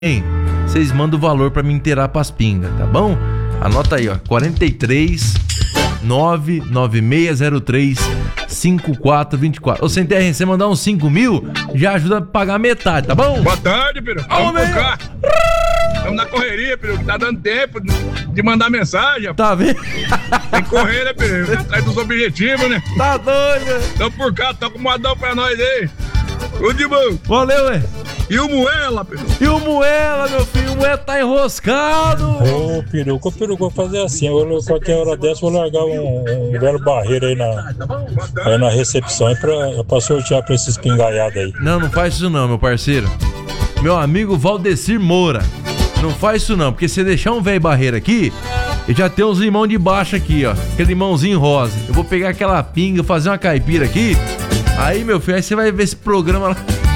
vocês mandam o valor pra me inteirar pras pingas, tá bom? Anota aí, ó, 43 99603 5424. Ô, Sem Terra, você mandar uns 5 mil, já ajuda a pagar metade, tá bom? Boa tarde, Peru. Vamos por cá. Estamos na correria, Peru. Tá dando tempo de mandar mensagem. Tá vendo? Tem que correr, né, Peru? Atrás dos objetivos, né? Tá doido? Tamo por cá, toca um modão pra nós aí. Tudo de bom. Valeu, ué. E o Moela, Peru? E o Moela, meu filho? O Moela tá enroscado. Ô, Peru, vou fazer assim. Qualquer hora dessa, vou largar um belo barreiro aí na recepção pra sortear pra esses pingaiados aí. Não faz isso não, meu parceiro. Meu amigo Valdecir Moura. Não faz isso não, porque se deixar um velho barreiro aqui, eu já tenho uns limão de baixo aqui, ó. Aquele limãozinho rosa. Eu vou pegar aquela pinga, fazer uma caipira aqui. Aí, meu filho, aí você vai ver esse programa lá.